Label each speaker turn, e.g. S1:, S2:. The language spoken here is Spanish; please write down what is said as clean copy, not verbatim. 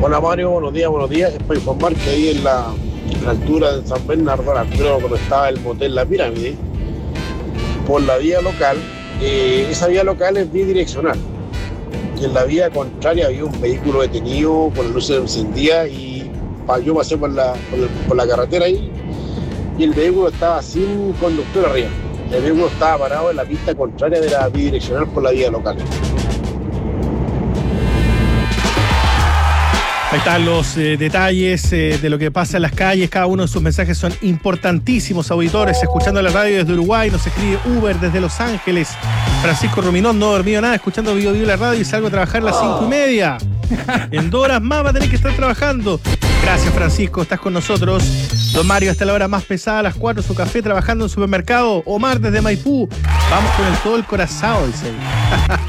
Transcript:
S1: Hola Mario, buenos días. Es para informar que ahí en la altura de San Bernardo, a la altura donde estaba el motel La Pirámide, por la vía local, esa vía local es bidireccional. Y en la vía contraria había un vehículo detenido con las luces encendidas y yo pasé por la carretera ahí y el vehículo estaba sin conductor arriba. El vehículo estaba parado en la pista contraria de la bidireccional por la vía local.
S2: Ahí están los detalles de lo que pasa en las calles. Cada uno de sus mensajes son importantísimos, auditores. Escuchando la radio desde Uruguay, nos escribe Uber desde Los Ángeles. Francisco Ruminón, no he dormido nada, escuchando Bio la radio y salgo a trabajar a las 5:30. En 2 horas más va a tener que estar trabajando. Gracias, Francisco, estás con nosotros. Don Mario, hasta la hora más pesada, a las 4, su café, trabajando en supermercado. Omar desde Maipú. Vamos con todo el corazón, dice.